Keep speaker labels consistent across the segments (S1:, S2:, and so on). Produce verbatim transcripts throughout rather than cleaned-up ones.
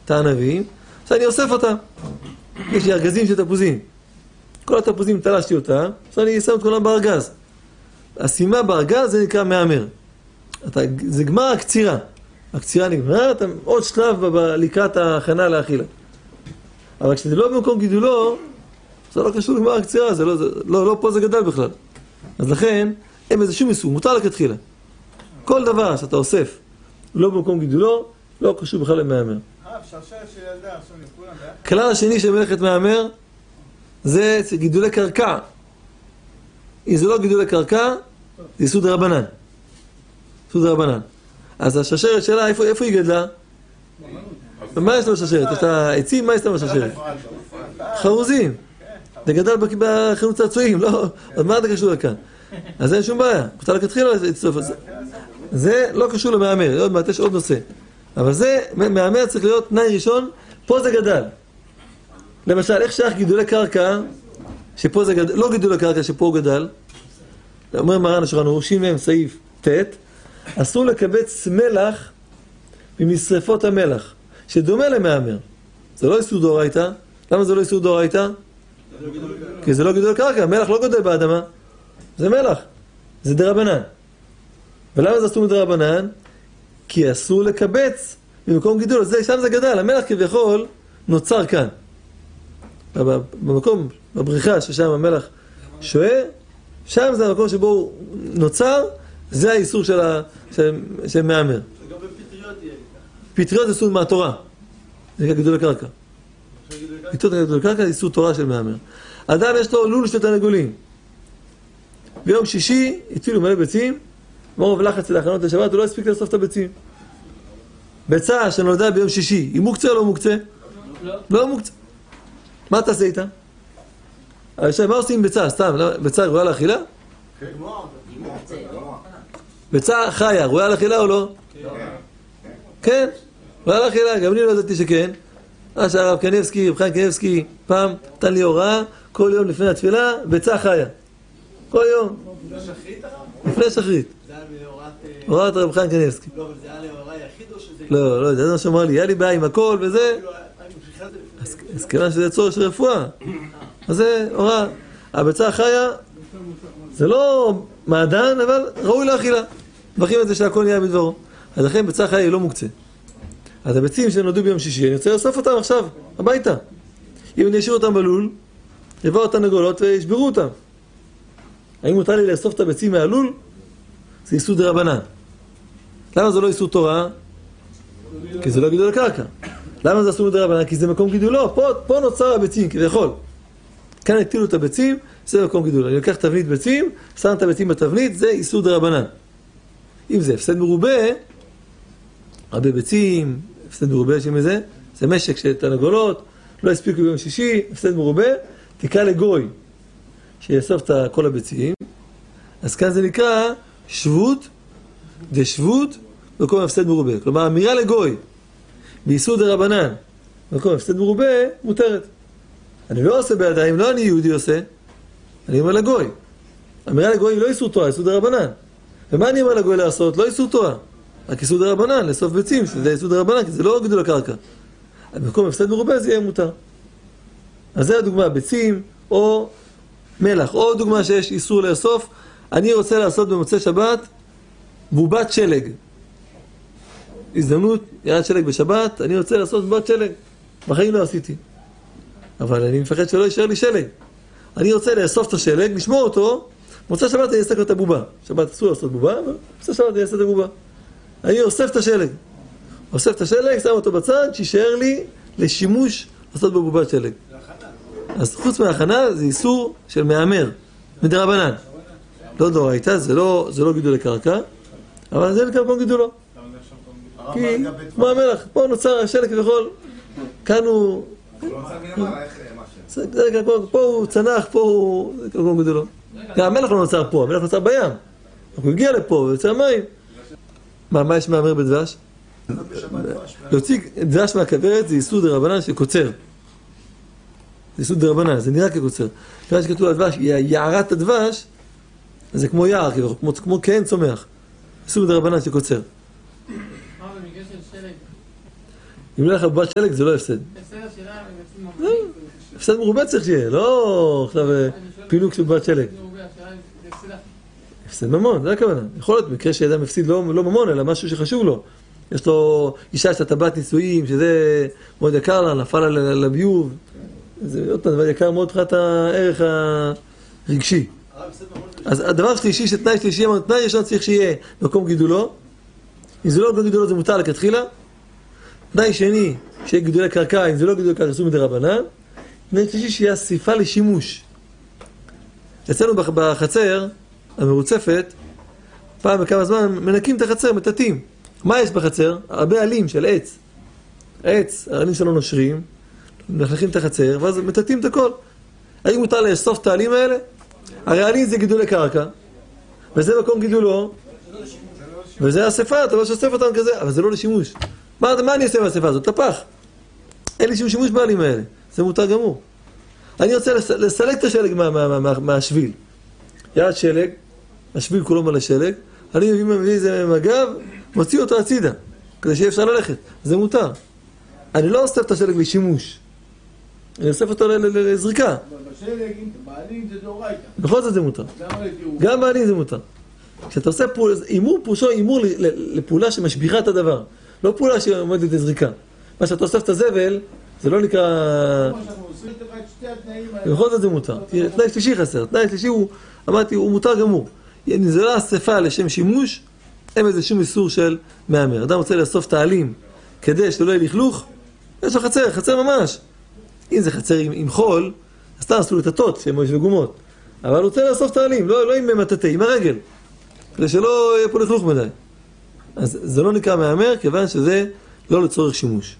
S1: את הענבים, עכשיו אני אוסף אותם. יש לי ארגזים של תפוזים. כל התפוזים תלשתי אותם, עכשיו אני שם את כולם בארגז. השימה בארגז זה נקרא מהמר. אתה, זה גמר הקצירה. הקצירה נגמרה, אתה עוד שלב ב- לקראת ההכנה לאכילה. אבל כשזה לא במקום גידולו, זה לא קשור לגמר הקצירה, זה לא, זה, לא, לא פה זה גדל בכלל. אז לכן, אין בזה שום איסור, מותר לכתחילה. כל דבר שאתה אוסף, לא במקום גידולו, לא קשור בכלל למהמר.
S2: אה, שרשרת של ילדה, עכשיו לכולם ביחד.
S1: הכלל השני של מלאכת מהמר, זה גידולי קרקע. אם זה לא גידולי קרקע, זה איסור דרבנן. איסור דרבנן. אז השרשרת שלה, איפה, איפה היא גדלה? מה יש לה בשרשרת? יש לה עצים, מה יש לה בשרשרת? חרוזים. זה גדל בחנות צעצועים, לא? אז מה אתה קשור לכאן? אז אין שום בעיה. אתה לכתחילה לצטוף את זה. זה לא קשור למהמר, עוד מעט יש עוד נושא. אבל זה, מהמר צריך להיות תנאי ראשון, פה זה גדל. למשל, איך שייך גידולי קרקע, שפה זה גדל, לא גידולי קרקע שפה הוא גדל, אומר מרן השולחן ערוך, שי"ם סעיף ט', אסור לקבץ מלח ממשרפות המלח, שדומה למהמר. זה לא איסור דאורייתא. למה זה לא איסור דאורייתא? כי זה לא גידול קרקע, מלח לא גודל באדמה, זה מלח, זה דרבנן. ולמה זה אסור מדרבנן? כי אסור לקבץ במקום גידול, זה, שם זה גדל, המלח כביכול נוצר כאן. במקום, בבריכה ששם המלח שואה, שם זה המקום שבו הוא נוצר, זה האיסור של, ה, של, של מהמר.
S2: גם בפטריות יהיה לי.
S1: פטריות איסור מהתורה, זה גידול הקרקע. גידול הקרקע זה איסור תורה של מהמר. אדם יש לו לול של תרנגולים. ביום שישי התחילו מלא ביצים, מרוב לחץ להכנות לשבת, הוא לא הספיק לאסוף את הביצים. ביצה שנולדה ביום שישי, היא מוקצה או לא מוקצה? לא. לא מוקצה. מה תעשה איתה? עכשיו, מה עושים עם ביצה? סתם, ביצה ראויה לאכילה?
S2: כן.
S1: ביצה חיה, ראויה לאכילה או לא? כן. ראויה לאכילה, גם אני לא ידעתי שכן. מה שהרב קניבסקי, רב חיים קניבסקי, פעם נתן לי הוראה, כל יום לפני התפילה, ביצה חיה. כל יום.
S2: לפני שחרית הרב?
S1: לפני שחרית.
S2: זה היה להוראת...
S1: הוראת רב חיים קניבסקי.
S2: לא, אבל זה היה להוראה יחיד או שזה...
S1: לא, לא, זה מה שאמר לי, היה לי בעיה עם הכל וזה. אז כיוון שזה צורך של רפואה. אז זה הוראה. הביצה החיה, זה לא מעדן, אבל ראוי לאכילה. מברכים את זה שהכל נהיה בדברו. אז לכן ביצה חיה היא לא מוקצה. אז הביצים שנולדו ביום שישי, אני רוצה לאסוף אותם עכשיו, הביתה. אם אני אשאיר אותם בלול, יבואו אותם נגולות וישברו אותם. האם מותר לי לאסוף את הביצים מהלול? זה איסור דרבנן. למה זה לא איסור תורה? כי זה לא גידול הקרקע. למה זה אסור דרבנן? כי זה מקום גידולו. פה, פה נוצר הביצים, כביכול. כאן הטילו את הביצים, זה מקום גידול. אני לוקח תבנית ביצים, שם את הביצים בתבנית, זה איסור דרבנן. אם זה הפסד מרובה, הרבה ביצים, הפסד מרובה של מזה, זה משק של תרנגולות, לא הספיקו ביום שישי, הפסד מרובה, תקרא לגוי שיאסוף את כל הביצים. אז כאן זה נקרא שבות, דשבות, במקום הפסד מרובה. כלומר, אמירה לגוי, באיסור דרבנן, במקום הפסד מרובה, מותרת. אני לא עושה בידיים, לא אני יהודי עושה, אני אומר לגוי. אמירה לגוי היא לא איסור תורה, איסור דרבנן. ומה אני אומר לגוי לעשות? לא איסור תורה. רק איסור דרבנן, לאסוף ביצים, שזה איסור דרבנן, כי זה לא גידול הקרקע. במקום הפסד מרובה זה יהיה מותר. אז זה הדוגמה, ביצים או מלח. או דוגמה שיש איסור לאסוף, אני רוצה לעשות במוצאי שבת בובת שלג. הזדמנות, ירד שלג בשבת, אני רוצה לעשות בובת שלג. בחיים לא עשיתי. אבל אני מפחד שלא יישאר לי שלג. אני רוצה לאסוף את השלג, לשמור אותו, מוצאי שבת אני אעשה את הבובה. שבת אסור לעשות בובה, אבל מוצאי שבת אני אעשה את הבובה. אני אוסף את השלג. אוסף את השלג, שם אותו בצד, שישאר לי לשימוש לעשות בבובת שלג. אז חוץ מההכנה זה איסור של מהמר, מדרבנן. לא דאורייתא, זה לא, זה לא גידול לקרקע, אבל זה נקרא פה גידולו. כי כמו המלח, פה נוצר השלג כביכול, כאן הוא... פה הוא צנח, פה הוא... זה כמו גידולו. המלח לא נוצר פה, המלח נוצר בים. הוא הגיע לפה ויוצא מים. מה, מה יש מהמר בדבש? להוציא דבש מהכוורת זה איסור דרבנן שקוצר. זה איסור דרבנן, זה נראה כקוצר. כיוון שכתוב על דבש, יערת הדבש, זה כמו יער, כמו, כמו כן צומח. איסור דרבנן שקוצר.
S3: מה במקרה של שלג?
S1: אם לא לך בבת שלג זה לא הפסד. הפסד מרובה צריך שיהיה, לא עכשיו פינוק של בבת שלג. הפסד ממון, זה הכוונה. יכול להיות מקרה שאדם הפסיד לא ממון, אלא משהו שחשוב לו. יש לו אישה שאתה טבעת נישואים, שזה מאוד יקר לה, נפל לה לביוב. זה עוד פעם, דבר יקר מאוד מבחינת הערך הרגשי. אז הדבר שלישי, שתנאי שלישי, אמרנו, תנאי ראשון צריך שיהיה מקום גידולו. אם זה לא מקום גידולו, זה מותר לכתחילה. תנאי שני, שיהיה גידולי קרקע, אם זה לא גידולי קרקע, אסור מדרבנן. תנאי שלישי, שיהיה אסיפה לשימוש. אצלנו בחצר המרוצפת, פעם בכמה זמן מנקים את החצר, מטטים. מה יש בחצר? הרבה עלים של עץ. עץ, העלים שלנו נושרים, מלכלכים את החצר, ואז מטטים את הכל. האם מותר לאסוף את העלים האלה? הרי העלים זה גידולי קרקע, וזה מקום גידולו, וזה אספה, אתה לא שאסף אותם כזה, אבל זה לא לשימוש. מה, מה אני אעשה באספה הזאת? לפח. אין לי שום שימוש בעלים האלה, זה מותר גמור. אני רוצה לס, לסלק את השלג מה, מה, מה, מה, מהשביל. יעד שלג, השביל כולו מלא שלג, אני מביא, מביא איזה מגב, מוציא אותו הצידה, כדי שיהיה אפשר ללכת. זה מותר. אני לא אוסף את השלג לשימוש. אני אוסף אותו לזריקה.
S2: אבל בשלג, בעלים זה דאורייתא.
S1: בכל זאת זה מותר. גם בעלים זה מותר. כשאתה עושה פעולה, אימור פרושו אימור לפעולה שמשביחה את הדבר. לא פעולה שעומדת לזריקה. מה שאתה אוסף את הזבל, זה לא נקרא... בכל זאת זה מותר. תנאי שלישי חסר. תנאי שלישי הוא, אמרתי, הוא מותר גמור. זה לא אספה לשם שימוש, אין איזה שום איסור של מאמר. אדם רוצה לאסוף את העלים כדי שלא יהיה לכלוך, יש לו חצר, חצר ממש. אם זה חצר עם, עם חול, אז סתם עשו לטטות שהן יש וגומות. אבל הוא רוצה לאסוף את העלים, לא, לא עם מטאטא, עם הרגל. כדי שלא יהיה פה לכלוך מדי. אז זה לא נקרא מאמר, כיוון שזה לא לצורך שימוש.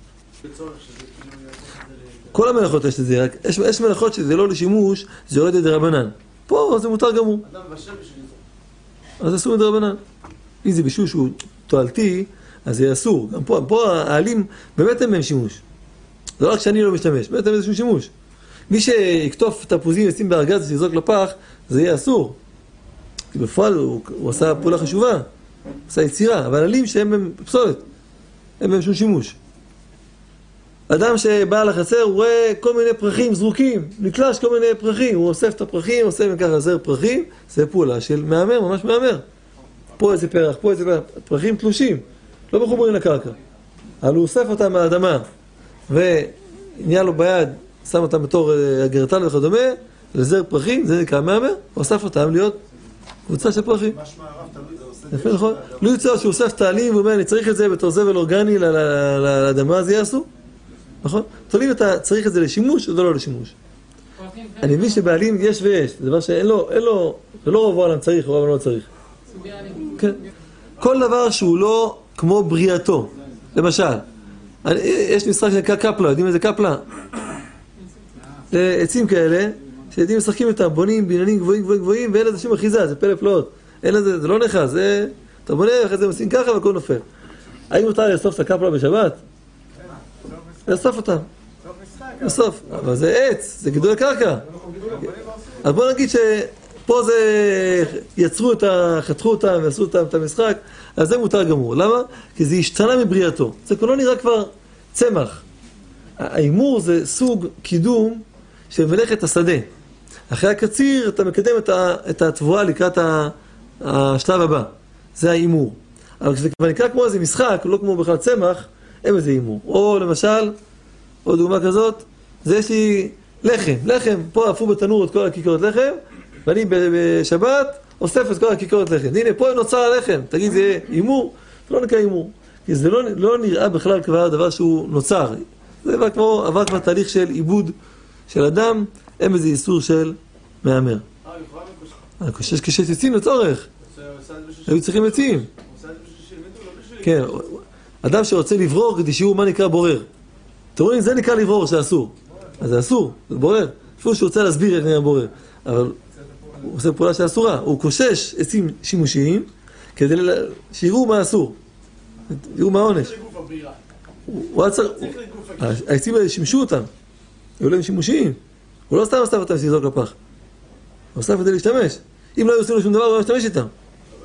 S1: כל המלאכות יש לזה, רק יש, יש מלאכות שזה לא לשימוש, זה יורד לדרבנן. פה זה מותר גמור.
S2: אדם מבשל בשביל זה.
S1: אז אסור מדרבנן. אם זה בישול שהוא תועלתי, אז זה אסור. גם פה, פה העלים באמת אין בהם שימוש. זה לא רק שאני לא משתמש, באמת אין איזשהו שימוש. מי שיקטוף תפוזים וישים בארגז ושיזרוק לפח, זה יהיה אסור. כי בפועל הוא, הוא עשה פעולה חשובה, הוא עשה יצירה, אבל עלים שהם בהם פסולת, אין בהם שום שימוש. אדם שבא לחצר, הוא רואה כל מיני פרחים זרוקים, נקלש כל מיני פרחים, הוא אוסף את הפרחים, עושה מכך עזר פרחים, זה פעולה של מאמר, ממש מאמר. פה איזה פרח, פה איזה פרח, פרחים תלושים, לא מחוברים לקרקע. אבל הוא אוסף אותם מהאדמה, ונהיה לו ביד, שם אותם בתור הגרטל וכדומה, לזר פרחים, זה נקרא מאמר, הוא אוסף אותם להיות קבוצה של פרחים.
S2: משמע הרב תלוי, זה עושה...
S1: יפה נכון. לא יוצא שהוא אוסף תעלים, הוא אומר, אני צריך את זה בתור זבל אורגני לאדמה, זה יהיה אסור. נכון? תולים אתה צריך את זה לשימוש, או זה לא לשימוש. אני מבין שבעלים יש ויש, זה דבר שאין לו, אין לו, זה לא רוב העולם צריך, רוב העולם לא צריך. כן. כל דבר שהוא לא כמו בריאתו, למשל, יש משחק שנקרא קפלה, יודעים איזה קפלה? עצים כאלה, שילדים משחקים איתם, בונים בניינים גבוהים גבוהים גבוהים, ואין לזה שום אחיזה, זה פלא פלאות. אין לזה, זה לא נחס, זה, אתה בונה, אחרי זה עושים ככה והכל נופל. האם מותר לאסוף את הקפלה בשבת? לאסוף אותם. לאסוף. אבל זה עץ, זה גידול הקרקע. אז בוא נגיד שפה זה יצרו אותה, חתכו אותם ועשו אותם את המשחק, אז זה מותר גמור. למה? כי זה השתנה מבריאתו. זה לא נראה כבר צמח. האימור זה סוג קידום של מלאכת השדה. אחרי הקציר אתה מקדם את התבואה לקראת השלב הבא. זה האימור. אבל כשזה כבר נקרא כמו איזה משחק, לא כמו בכלל צמח, אין איזה אימור. או למשל, או דוגמה כזאת, זה יש לי לחם, לחם, פה עפו בתנור את כל הכיכרות לחם, ואני בשבת אוסף את כל הכיכרות לחם. הנה, פה נוצר הלחם, תגיד, זה אימור? זה לא נקרא אימור. כי זה לא, לא נראה בכלל כבר דבר שהוא נוצר. זה עבר כמו, עבר כבר תהליך של עיבוד של אדם, אין איזה איסור של מאמר.
S2: אה, לכאורה מקושש.
S1: הקושש כשש עצים לצורך. היו צריכים עצים. כן, אדם שרוצה לברור כדי שיעור מה נקרא בורר. אתם רואים, זה נקרא לברור שאסור. אז זה אסור, זה בורר. אפילו שהוא רוצה להסביר איך נראה בורר. אבל הוא עושה פעולה שאסורה. הוא קושש עצים שימושיים כדי שיראו מה אסור. יראו מה העונש. הוא היה צריך... העצים האלה שימשו אותם. היו להם שימושיים. הוא לא סתם אסף אותם שיזרוק לפח. הוא אסף כדי להשתמש. אם לא היו עושים לו שום דבר, הוא לא משתמש איתם.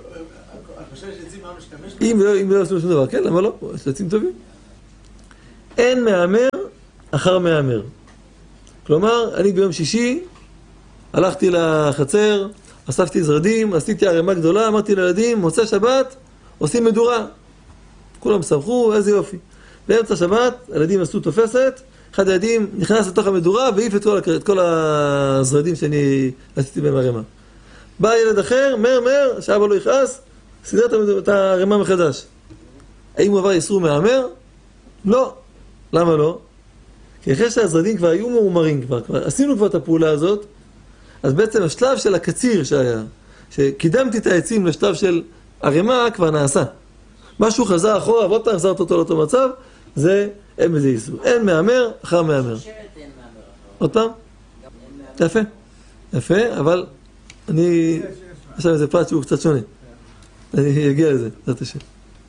S1: אם לא יעשו שום דבר, כן, למה לא? יש עצים טובים. אין מאמר אחר מאמר. כלומר, אני ביום שישי הלכתי לחצר, אספתי זרדים, עשיתי ערימה גדולה, אמרתי לילדים, מוצא שבת, עושים מדורה. כולם שמחו, איזה יופי. באמצע שבת, הילדים עשו תופסת, אחד הילדים נכנס לתוך המדורה והעיף את כל, את כל הזרדים שאני עשיתי בהם ערימה. בא ילד אחר, מהר מהר, שאבא לא יכעס, סידר את הערימה מחדש. האם הוא עבר איסור מאמר? לא. למה לא? כי אחרי שהזרדים כבר היו מאומרים כבר, כבר עשינו כבר את הפעולה הזאת, אז בעצם השלב של הקציר שהיה, שקידמתי את העצים לשלב של ערימה, כבר נעשה. משהו חזר אחורה, ועוד פעם החזרת אותו לאותו מצב, זה אין בזה איסור. אין מאמר, אחר מאמר. עוד פעם? יפה. יפה, אבל אני... יש שם איזה פרט שהוא קצת שונה. אני אגיע לזה, זאת השם.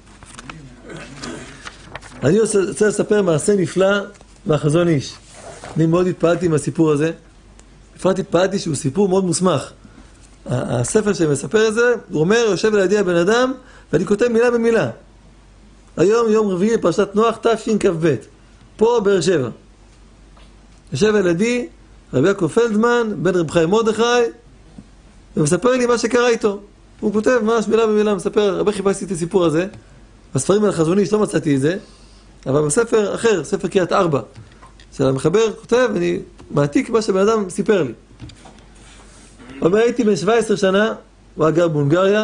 S1: אני רוצה לספר מעשה נפלא מהחזון איש. אני מאוד התפעלתי מהסיפור הזה. בפרט התפעלתי שהוא סיפור מאוד מוסמך. הספר שמספר את זה, הוא אומר, יושב לידי הבן אדם, ואני כותב מילה במילה. היום יום רביעי פרשת נוח תשכ"ב, פה באר שבע. יושב לידי רבי יעקב פלדמן, בן רב חיים מרדכי, ומספר לי מה שקרה איתו. הוא כותב ממש מילה במילה, מספר, הרבה חיפשתי את הסיפור הזה. בספרים על החזון איש לא מצאתי את זה, אבל בספר אחר, ספר קריאת ארבע, של המחבר כותב, אני מעתיק מה שבן אדם סיפר לי. אומר, הייתי בן שבע עשרה שנה, הוא היה גר בהונגריה,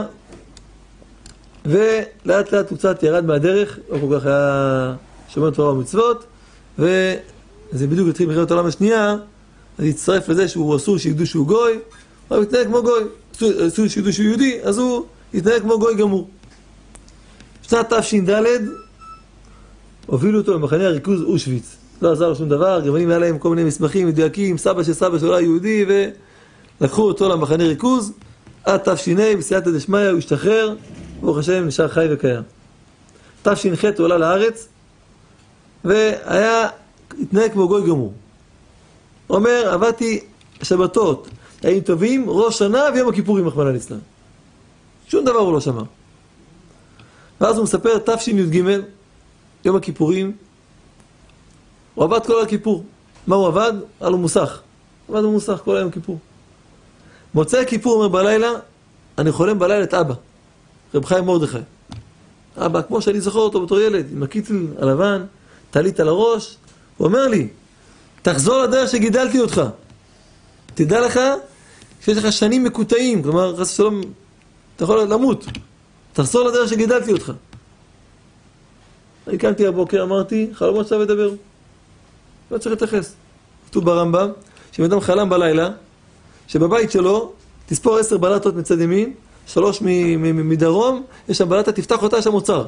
S1: ולאט לאט הוא קצת ירד מהדרך, לא כל כך היה שומר תורה ומצוות, וזה בדיוק התחיל מלחמת העולם השנייה, אז הצטרף לזה שהוא אסור שידעו שהוא גוי, הוא מתנהג כמו גוי, אסור שידעו שהוא יהודי, אז הוא התנהג כמו גוי גמור. בשנת תש"ד הובילו אותו למחנה הריכוז אושוויץ. לא עזר לו שום דבר, הגרמנים היה להם כל מיני מסמכים מדויקים, סבא של סבא שלו היה יהודי, ולקחו אותו למחנה ריכוז, עד תש"ה, בסייעתא דשמיא, הוא השתחרר, ברוך השם נשאר חי וקיים. תש"ח הוא עלה לארץ, והיה, התנהג כמו גוי גמור. אומר, עבדתי שבתות, הימים טובים, ראש שנה ויום הכיפורים, רחמנא ליצלן. שום דבר הוא לא שמע. ואז הוא מספר תשי"ג, יום הכיפורים, הוא עבד כל הכיפור. מה הוא עבד? היה לו מוסך. עבד במוסך כל היום כיפור. מוצאי כיפור אומר בלילה, אני חולם בלילה את אבא, רב חיים מרדכי. אבא, כמו שאני זוכר אותו בתור ילד, עם הקיצל הלבן, טלית על הראש, הוא אומר לי, תחזור לדרך שגידלתי אותך. תדע לך שיש לך שנים מקוטעים, כלומר, חס ושלום, אתה יכול למות. תחזור לדרך שגידלתי אותך. אני קמתי הבוקר, אמרתי, חלומות שאתה מדבר. לא צריך להתייחס. כתוב ברמב"ם, שבן אדם חלם בלילה, שבבית שלו, תספור עשר בלטות מצד ימין, שלוש מדרום, יש שם בלטה, תפתח אותה, יש שם אוצר.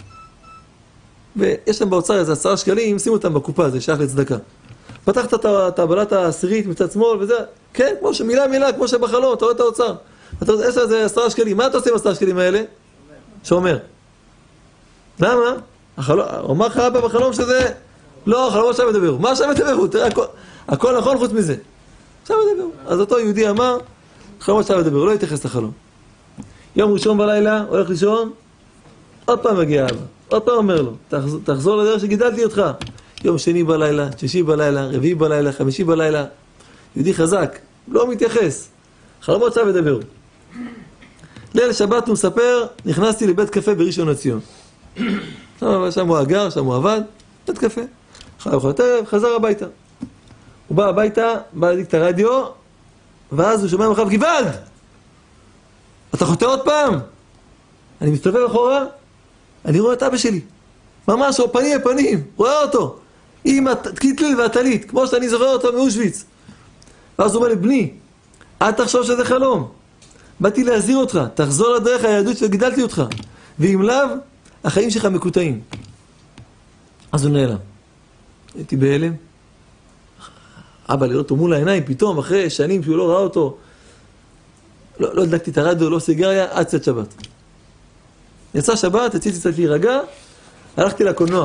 S1: ויש שם באוצר איזה עשרה שקלים, שימו אותם בקופה, זה שייך לצדקה. פתחת את הבלטה העשירית מצד שמאל, וזה, כן, כמו שמילה מילה, כמו שבחלום, אתה רואה את האוצר. אתה רואה, יש שם איזה עשרה שקלים, מה אתה עושה עם עשרה שקלים האלה? שאומר. למה? החלום, אומר לך אבא בחלום שזה, לא, חלומות שם מדבר. מה שם מדבר? תראה, הכל, הכל נכון חוץ מזה. שם מדבר. אז אותו יהודי אמר, חלומות שם מדבר, הוא לא יתייחס לחלום. יום ראשון בלילה, הולך לישון, עוד פעם מגיע אבא. עוד פעם אומר לו, תחזור, תחזור לדרך שגידלתי אותך. יום שני בלילה, שישי בלילה, רביעי בלילה, חמישי בלילה. יהודי חזק, לא מתייחס. חלומות שם מדבר. ליל שבת הוא מספר, נכנסתי לבית קפה בראשון לציון. שם הוא אגר, שם הוא עבד, בית קפה. חזר הביתה. הוא בא הביתה, בא להדליק את הרדיו, ואז הוא שומע מחר, גוואלד! אתה חוטא עוד פעם? אני מסתובב אחורה, אני רואה את אבא שלי. ממש, פנים בפנים, רואה אותו. עם הקיטליל והטלית, כמו שאני זוכר אותו מאושוויץ. ואז הוא אומר לי, בני, אל תחשוב שזה חלום. באתי להזהיר אותך, תחזור לדרך היהדות שגידלתי אותך. ואם לאו, החיים שלך מקוטעים. אז הוא נעלם. הייתי בהלם. אבא לראות אותו מול העיניים, פתאום, אחרי שנים שהוא לא ראה אותו, לא, לא הדלקתי את הרדיו, לא סיגריה, עד צאת שבת. יצא שבת, יציתי קצת להירגע, הלכתי לקולנוע.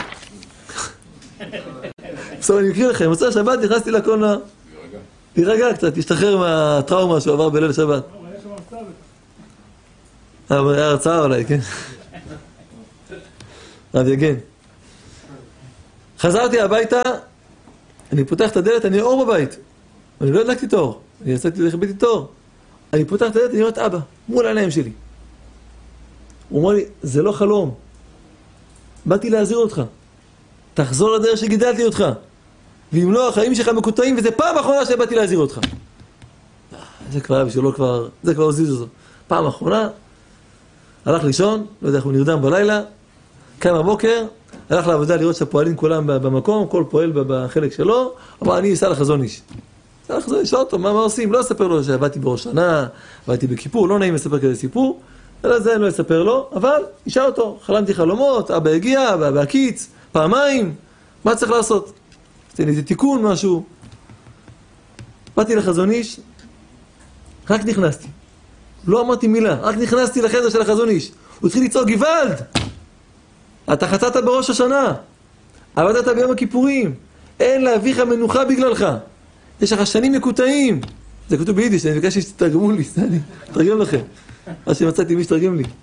S1: בסדר, אני מקריא לכם, יצא שבת, נכנסתי לקולנוע. להירגע קצת, להשתחרר מהטראומה שהוא עבר בליל שבת. היה הרצאה אולי, כן? רב יגן. חזרתי הביתה, אני פותח את הדלת, אני אור בבית. אני לא הדלקתי את האור, אני יצאתי לחביתי את האור. אני פותח את הדלת, אני רואה את אבא, מול העיניים שלי. הוא אומר לי, זה לא חלום. באתי להזהיר אותך. תחזור לדרך שגידלתי אותך. ואם לא, החיים שלך מקוטעים, וזה פעם אחרונה שבאתי להזהיר אותך. זה כבר היה בשבילו כבר, זה כבר הוזיז אותו. פעם אחרונה, הלך לישון, לא יודע איך הוא נרדם בלילה, קם בבוקר, הלך לעבודה לראות שהפועלים כולם במקום, כל פועל בחלק שלו, אמר, אני אסע לחזון איש. אסע לחזון איש, אותו, מה, מה עושים? לא אספר לו שעבדתי בראש שנה, עבדתי בכיפור, לא נעים לספר כזה סיפור, אלא זה אני לא אספר לו, אבל אישה אותו, חלמתי חלומות, אבא הגיע, אבא בהקיץ, פעמיים, מה צריך לעשות? תן לי איזה תיקון, משהו. באתי לחזון איש, רק נכנסתי. לא אמרתי מילה, רק נכנסתי לחדר של החזון איש. הוא התחיל לצעוק, גוואלד! אתה חצת בראש השנה, עבדת ביום הכיפורים, אין להביך מנוחה בגללך. יש לך שנים מקוטעים. זה כתוב ביידיש, אני ביקשתי שתתרגמו לי, אני אתרגם לכם. מה שמצאתי מי שתרגם לי.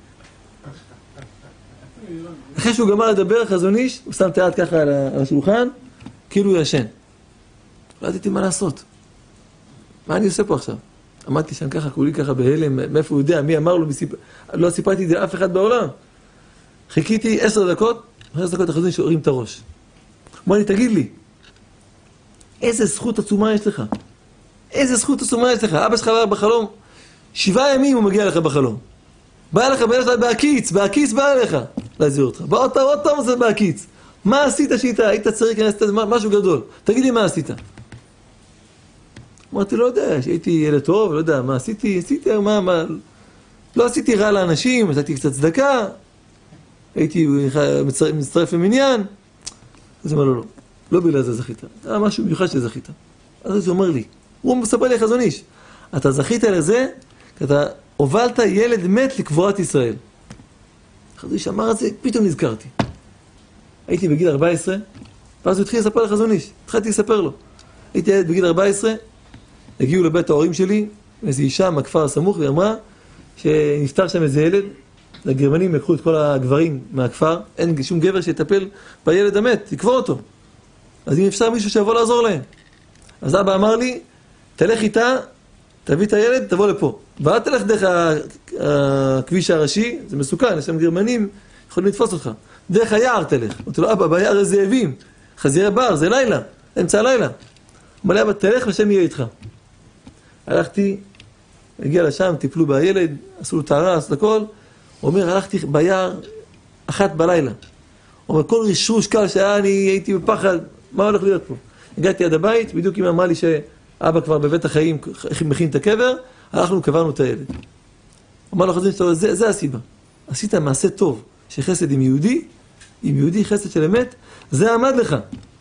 S1: אחרי שהוא גמר לדבר, חזון איש, הוא שם את היד ככה על השולחן, כאילו הוא ישן. לא ידעתי מה לעשות. מה אני עושה פה עכשיו? עמדתי שם ככה, כולי ככה בהלם, מאיפה הוא יודע, מי אמר לו, מסיפ... לא סיפרתי את זה לאף אחד בעולם. חיכיתי עשר דקות, עשר דקות החזון איש הרים את הראש. אמר לי, תגיד לי, איזה זכות עצומה יש לך? איזה זכות עצומה יש לך? אבא שלך בא בחלום, שבעה ימים הוא מגיע לך בחלום. בא לך, בא לך בהקיץ, בהקיץ בא לך להזהיר אותך. בא עוד עוד פעם זה בהקיץ. מה עשית שהיית, היית צריך להכנס משהו גדול? תגיד לי מה עשית. אמרתי, לא יודע, שהייתי ילד טוב, לא יודע, מה עשיתי, עשיתי, מה, מה, לא עשיתי רע לאנשים, עשיתי קצת צדקה, הייתי מצטרף למניין, אז אמר לו, לא, לא בגלל זה זכית, היה משהו מיוחד שזכית. אז הוא אומר לי, הוא מספר לי חזון איש, אתה זכית לזה, כי אתה הובלת ילד מת לקבורת ישראל. חזון איש אמר את זה, פתאום נזכרתי. הייתי בגיל ארבע עשרה, ואז הוא התחיל לספר לחזון איש, התחלתי לספר לו. הייתי ילד בגיל ארבע עשרה, הגיעו לבית ההורים שלי, איזו אישה מהכפר הסמוך, והיא אמרה שנפטר שם איזה ילד, הגרמנים לקחו את כל הגברים מהכפר, אין שום גבר שיטפל בילד המת, יקבור אותו. אז אם אפשר מישהו שיבוא לעזור להם. אז אבא אמר לי, תלך איתה, תביא את הילד, תבוא לפה. ואל תלך דרך הכביש הראשי, זה מסוכן, יש שם גרמנים, יכולים לתפוס אותך. דרך היער תלך. אמרתי לו, אבא, ביער יש זאבים, חזירי בר, זה לילה, אמצע הלילה. אמר לי, אבא, תלך ושם יהיה איתך. הלכתי, הגיע לשם, טיפלו בילד, עשו לו טהרה, עשו הכל. הוא אומר, הלכתי ביער אחת בלילה. הוא אומר, כל רישוש קל שהיה, אני הייתי בפחד, מה הולך להיות פה? הגעתי עד הבית, בדיוק היא אמרה לי שאבא כבר בבית החיים מכין את הקבר, הלכנו, קברנו את הילד. אמר לו חזון, זה, זה הסיבה. עשית מעשה טוב, שחסד עם יהודי, עם יהודי חסד של אמת, זה עמד לך.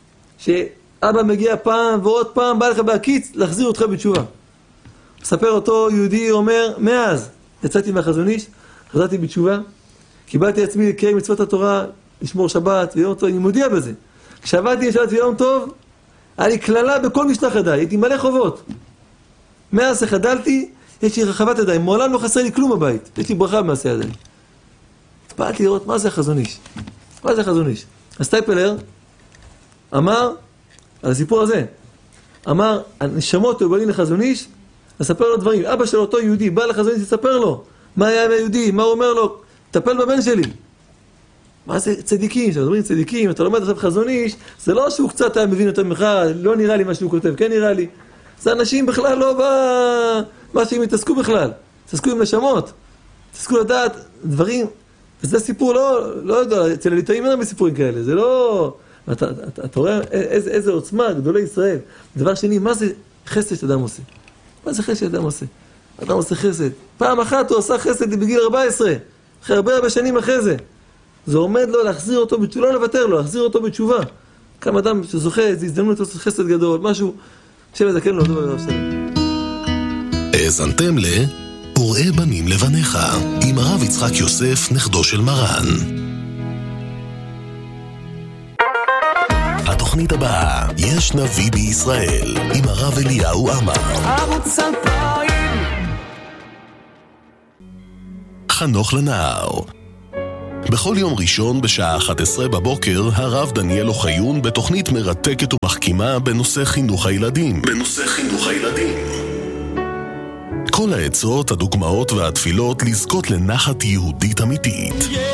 S1: שאבא מגיע פעם ועוד פעם, בא לך בהקיץ, להחזיר אותך בתשובה. מספר אותו יהודי, אומר, מאז יצאתי מהחזון איש, חזרתי בתשובה, קיבלתי עצמי לקיים מצוות התורה, לשמור שבת ויום טוב, אני מודיע בזה. כשעבדתי לשבת ויום טוב, היה לי כללה בכל משלח ידיי, הייתי מלא חובות. מאז שחדלתי, יש לי רחבת ידיים, מעולם לא חסר לי כלום בבית, יש לי ברכה במעשה ידיים. התפעלתי לראות מה זה החזון איש. מה זה החזון איש? הסטייפלר אמר, על הסיפור הזה, אמר, הנשמות יובלים לחזון איש, לספר לו דברים. אבא של אותו יהודי בא לחזון איש לספר לו מה היה עם היהודי, מה הוא אומר לו, טפל בבן שלי. מה זה צדיקים? כשאתם אומרים צדיקים, אתה לומד עכשיו חזון איש, זה לא שהוא קצת היה מבין יותר ממך, לא נראה לי מה שהוא כותב, כן נראה לי. זה אנשים בכלל לא מה שהם התעסקו בכלל, התעסקו עם נשמות, התעסקו לדעת דברים, וזה סיפור לא, לא יודע, אצל הליטאים אין הרבה סיפורים כאלה, זה לא, אתה, אתה, אתה רואה איזה, איזה עוצמה, גדולי ישראל. דבר שני, מה זה חסד שאדם עושה? מה זה חסד שאדם עושה? אדם עושה חסד. פעם אחת הוא עשה חסד בגיל ארבע עשרה, אחרי הרבה הרבה שנים אחרי זה. זה עומד לו להחזיר אותו בתשובה, לא לוותר לו, להחזיר אותו בתשובה. כמה אדם שזוכה, איזו הזדמנות לעשות חסד גדול, משהו, שבא דקן לו, דבר דבר שלם.
S3: האזנתם ל... וראה בנים לבניך, עם הרב יצחק יוסף, נכדו של מרן. התוכנית הבאה, יש נביא בישראל, עם הרב אליהו עמר.
S4: ערוץ אלפיים.
S3: חנוך לנער. בכל יום ראשון בשעה אחת עשרה בבוקר, הרב דניאל אוחיון בתוכנית מרתקת ומחכימה בנושא חינוך הילדים. בנושא חינוך הילדים. כל העצות, הדוגמאות והתפילות לזכות לנחת יהודית אמיתית.